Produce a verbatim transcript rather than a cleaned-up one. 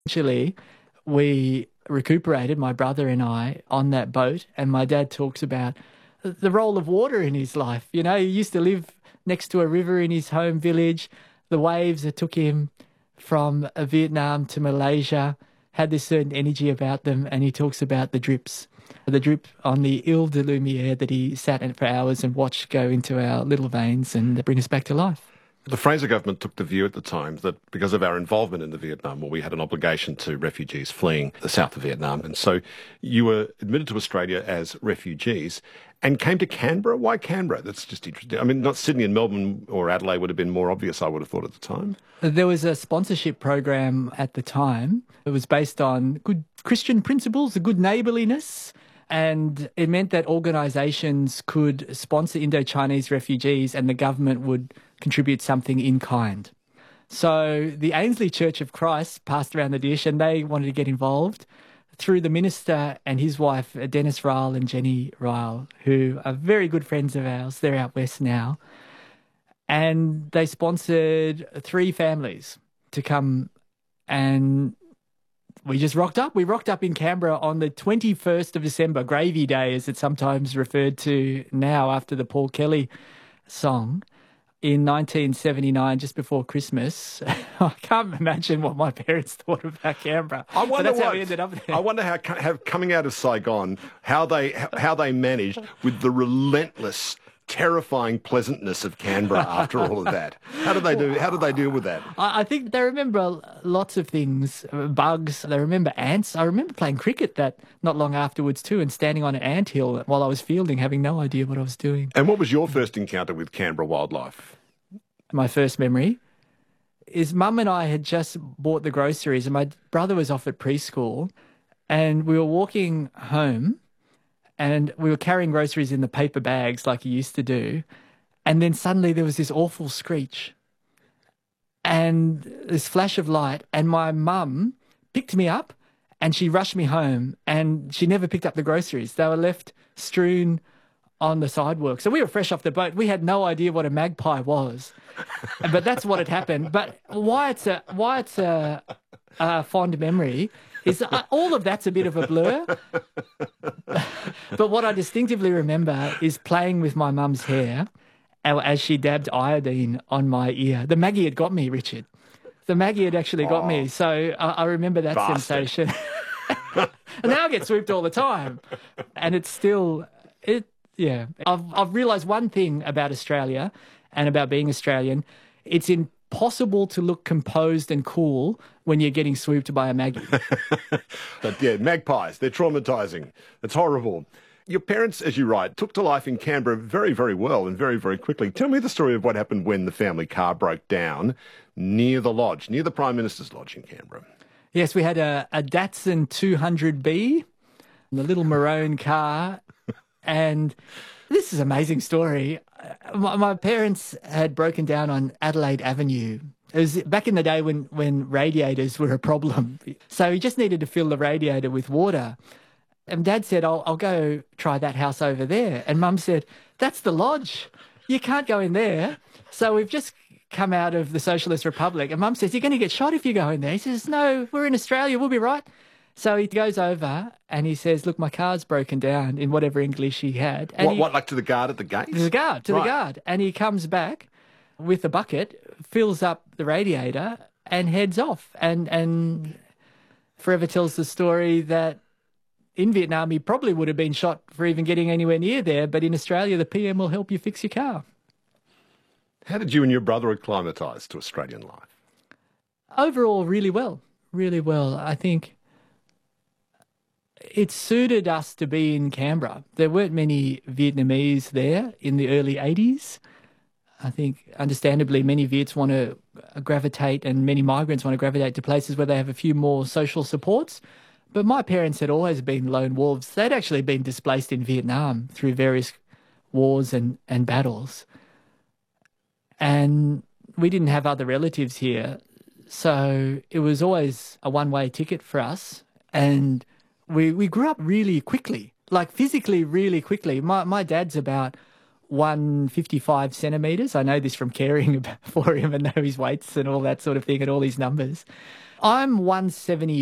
Eventually, we recuperated, my brother and I, on that boat, and my dad talks about the role of water in his life. You know, he used to live next to a river in his home village. The waves that took him from uh, Vietnam to Malaysia had this certain energy about them, and he talks about the drips. The drip on the Ile de Lumière that he sat in for hours and watched go into our little veins and bring us back to life. The Fraser government took the view at the time that because of our involvement in the Vietnam War, we had an obligation to refugees fleeing the south of Vietnam. And so you were admitted to Australia as refugees and came to Canberra. Why Canberra? That's just interesting. I mean, not Sydney and Melbourne or Adelaide would have been more obvious, I would have thought at the time. There was a sponsorship program at the time. It was based on good Christian principles, a good neighbourliness. And it meant that organisations could sponsor Indo-Chinese refugees and the government would contribute something in kind. So the Ainslie Church of Christ passed around the dish and they wanted to get involved through the minister and his wife, Dennis Ryle and Jenny Ryle, who are very good friends of ours. They're out west now. And they sponsored three families to come, and we just rocked up. We rocked up in Canberra on the twenty-first of December, Gravy Day, as it's sometimes referred to now after the Paul Kelly song, in nineteen seventy-nine, just before Christmas. I can't imagine what my parents thought about Canberra. I wonder but that's what, how we ended up there. I wonder how, how coming out of Saigon, how they how they managed with the relentless, terrifying pleasantness of Canberra after all of that. How did they do? How did they deal with that? I think they remember lots of things, bugs. They remember ants. I remember playing cricket that not long afterwards too, and standing on an anthill while I was fielding, having no idea what I was doing. And what was your first encounter with Canberra wildlife? My first memory is Mum and I had just bought the groceries, and my brother was off at preschool, and we were walking home. And we were carrying groceries in the paper bags like you used to do. And then suddenly there was this awful screech and this flash of light. And my mum picked me up and she rushed me home, and she never picked up the groceries. They were left strewn on the sidewalk. So we were fresh off the boat. We had no idea what a magpie was. But that's what had happened. But why it's a, why it's a, a fond memory is uh, all of that's a bit of a blur. But what I distinctively remember is playing with my mum's hair as she dabbed iodine on my ear. The Maggie had got me, Richard. The Maggie had actually got oh, me. So I, I remember that bastard. Sensation. And now I get swooped all the time. And it's still, it. yeah. I've, I've realised one thing about Australia and about being Australian. It's impossible to look composed and cool when you're getting swooped by a Maggie. But yeah, magpies, they're traumatising. It's horrible. Your parents, as you write, took to life in Canberra very, very well and very, very quickly. Tell me the story of what happened when the family car broke down near the lodge, near the Prime Minister's lodge in Canberra. Yes, we had a, a Datsun two hundred B, the little maroon car, and this is an amazing story. My, my parents had broken down on Adelaide Avenue. It was back in the day when, when radiators were a problem. So he just needed to fill the radiator with water. And Dad said, I'll, I'll go try that house over there. And Mum said, that's the lodge. You can't go in there. So we've just come out of the Socialist Republic. And Mum says, you're going to get shot if you go in there. He says, no, we're in Australia. We'll be right. So he goes over and he says, look, my car's broken down, in whatever English he had. And what, he, what, like to the guard at the gate? To the guard, to right. the guard. And he comes back with a bucket, fills up the radiator and heads off. And, and forever tells the story that in Vietnam, he probably would have been shot for even getting anywhere near there. But in Australia, the P M will help you fix your car. How did you and your brother acclimatise to Australian life? Overall, really well. Really well. I think it suited us to be in Canberra. There weren't many Vietnamese there in the early eighties. I think, understandably, many Viets want to gravitate and many migrants want to gravitate to places where they have a few more social supports. But my parents had always been lone wolves. They'd actually been displaced in Vietnam through various wars and, and battles. And we didn't have other relatives here. So it was always a one-way ticket for us. And we, we grew up really quickly, like physically really quickly. My, my dad's about one fifty-five centimetres. I know this from caring for him and know his weights and all that sort of thing and all his numbers. I'm one seventy